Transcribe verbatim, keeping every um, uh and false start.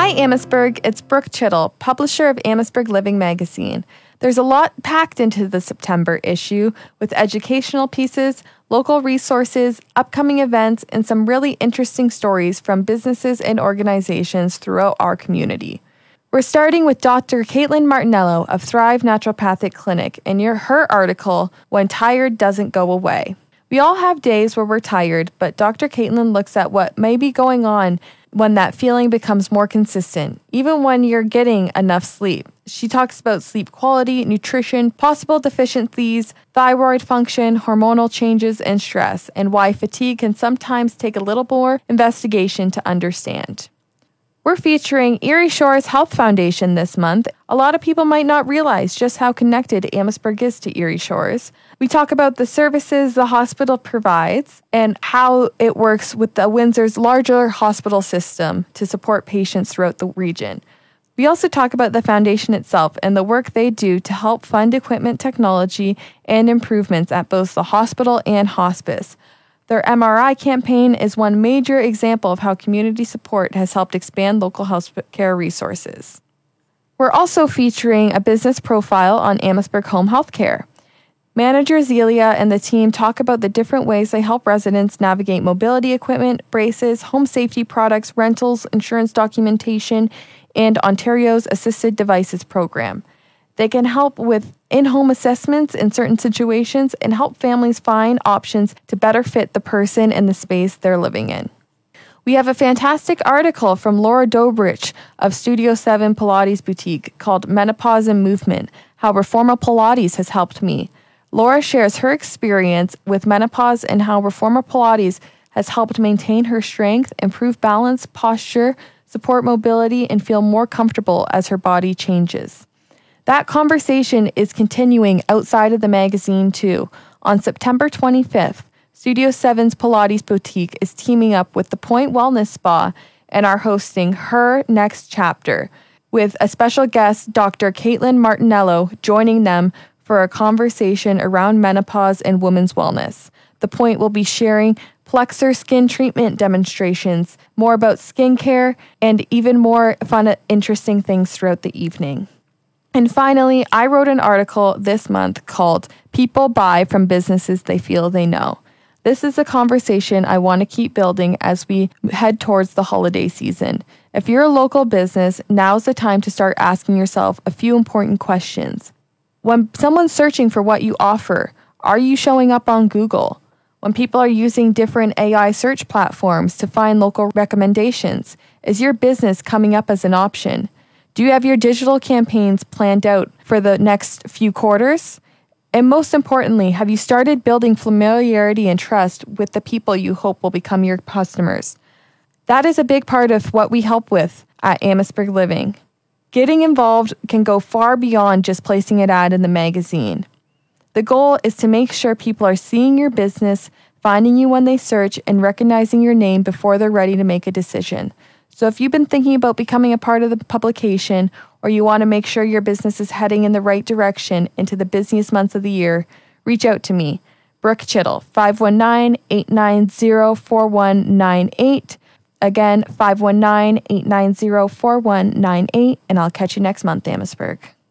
Hi, Amherstburg. It's Brooke Chittle, publisher of Amherstburg Living magazine. There's a lot packed into the September issue with educational pieces, local resources, upcoming events, and some really interesting stories from businesses and organizations throughout our community. We're starting with Doctor Caitlin Martinello of Thrive Naturopathic Clinic and your, her article, When Tired Doesn't Go Away. We all have days where we're tired, but Doctor Caitlin looks at what may be going on when that feeling becomes more consistent, even when you're getting enough sleep. She talks about sleep quality, nutrition, possible deficiencies, thyroid function, hormonal changes, and stress, and why fatigue can sometimes take a little more investigation to understand. We're featuring Erie Shores Health Foundation this month. A lot of people might not realize just how connected Amherstburg is to Erie Shores. We talk about the services the hospital provides and how it works with the Windsor's larger hospital system to support patients throughout the region. We also talk about the foundation itself and the work they do to help fund equipment technology and improvements at both the hospital and hospice. Their M R I campaign is one major example of how community support has helped expand local healthcare resources. We're also featuring a business profile on Amherstburg Home Healthcare. Manager Zelia and the team talk about the different ways they help residents navigate mobility equipment, braces, home safety products, rentals, insurance documentation, and Ontario's Assisted Devices program. They can help with in-home assessments in certain situations and help families find options to better fit the person and the space they're living in. We have a fantastic article from Laura Dobrich of Studio seven Pilates Boutique called Menopause and Movement, How Reformer Pilates Has Helped Me. Laura shares her experience with menopause and how Reformer Pilates has helped maintain her strength, improve balance, posture, support mobility, and feel more comfortable as her body changes. That conversation is continuing outside of the magazine too. On September twenty-fifth, Studio seven's Pilates Boutique is teaming up with the Point Wellness Spa and are hosting her next chapter, with a special guest, Doctor Caitlin Martinello, joining them for a conversation around menopause and women's wellness. The Point will be sharing Plexer skin treatment demonstrations, more about skincare, and even more fun, interesting things throughout the evening. And finally, I wrote an article this month called People Buy from Businesses They Feel They Know. This is a conversation I want to keep building as we head towards the holiday season. If you're a local business, now's the time to start asking yourself a few important questions. When someone's searching for what you offer, are you showing up on Google? When people are using different A I search platforms to find local recommendations, is your business coming up as an option? Do you have your digital campaigns planned out for the next few quarters? And most importantly, have you started building familiarity and trust with the people you hope will become your customers? That is a big part of what we help with at Amherstburg Living. Getting involved can go far beyond just placing an ad in the magazine. The goal is to make sure people are seeing your business, finding you when they search, and recognizing your name before they're ready to make a decision. So if you've been thinking about becoming a part of the publication, or you want to make sure your business is heading in the right direction into the busiest months of the year, reach out to me, Brooke Chittle, five one nine, eight nine zero, four one nine eight. Again, five one nine, eight nine zero, four one nine eight, and I'll catch you next month, Amherstburg.